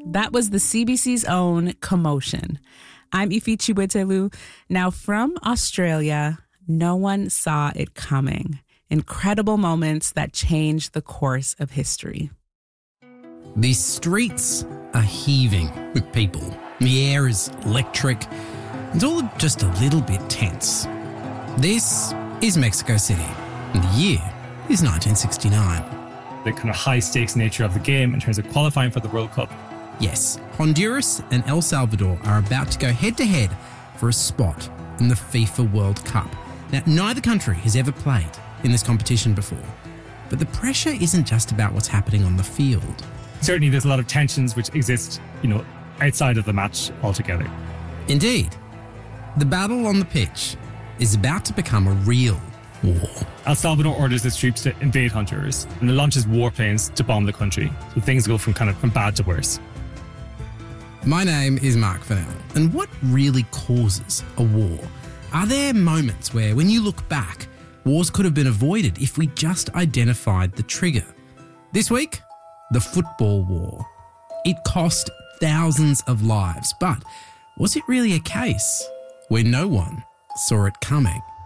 That was the CBC's own Commotion. I'm Ifi Chiwetelu. Now from Australia, no one saw it coming. Incredible moments that changed the course of history. The streets are heaving with people. The air is electric. It's all just a little bit tense. This is Mexico City, and the year is 1969. The kind of high-stakes nature of the game in terms of qualifying for the World Cup. Yes, Honduras and El Salvador are about to go head-to-head for a spot in the FIFA World Cup. Now, neither country has ever played in this competition before, but the pressure isn't just about what's happening on the field. Certainly there's a lot of tensions which exist, outside of the match altogether. Indeed, the battle on the pitch is about to become a real war. El Salvador orders its troops to invade Honduras, and it launches warplanes to bomb the country. So things go from bad to worse. My name is Mark Fennell, and what really causes a war? Are there moments where, when you look back, wars could have been avoided if we just identified the trigger? This week, the football war. It cost thousands of lives, but was it really a case where no one saw it coming?